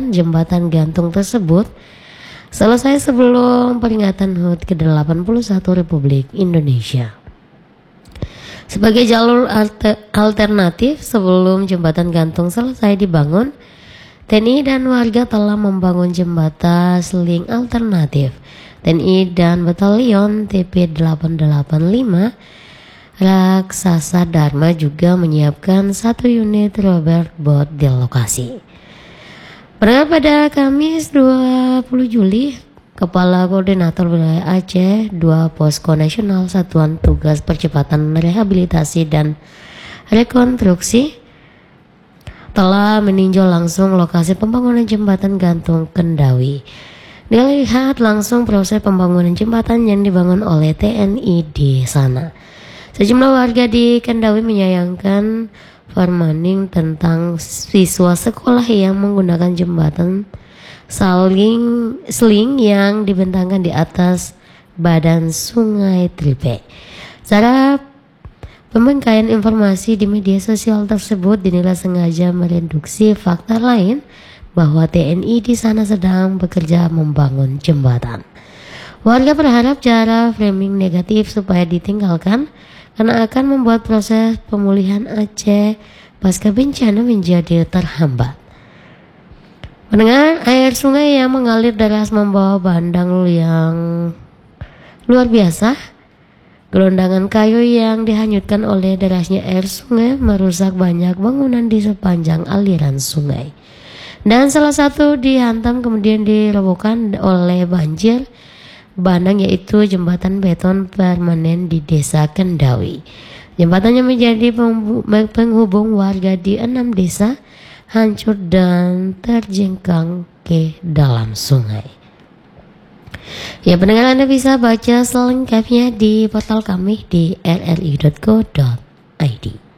jembatan gantung tersebut selesai sebelum peringatan HUT ke-81 Republik Indonesia. Sebagai jalur alternatif sebelum jembatan gantung selesai dibangun, TNI dan warga telah membangun jembatan seling alternatif. TNI dan Batalion TP885 Raksasa Dharma juga menyiapkan 1 unit Robert Boat di lokasi. Pada Kamis 20 Juli, Kepala Koordinator Wilayah Aceh 2 Posko Nasional Satuan Tugas Percepatan Rehabilitasi dan Rekonstruksi telah meninjau langsung lokasi pembangunan jembatan gantung Kendawi. Dilihat langsung proses pembangunan jembatan yang dibangun oleh TNI di sana. Sejumlah warga di Kendawi menyayangkan farmaning tentang siswa sekolah yang menggunakan jembatan seling yang dibentangkan di atas badan Sungai Tripe. Cara pembengkaian informasi di media sosial tersebut dinilai sengaja mereduksi fakta lain bahwa TNI di sana sedang bekerja membangun jembatan. Warga berharap cara framing negatif supaya ditinggalkan karena akan membuat proses pemulihan Aceh pasca bencana menjadi terhambat. Mendengar air sungai yang mengalir deras membawa bandang yang luar biasa, gelondangan kayu yang dihanyutkan oleh derasnya air sungai merusak banyak bangunan di sepanjang aliran sungai. Dan salah satu dihantam kemudian dirobohkan oleh banjir bandang, yaitu jembatan beton permanen di Desa Kendawi. Jembatannya menjadi penghubung warga di 6 desa, hancur dan terjengkang ke dalam sungai. Ya, pendengar, Anda bisa baca selengkapnya di portal kami di rri.co.id.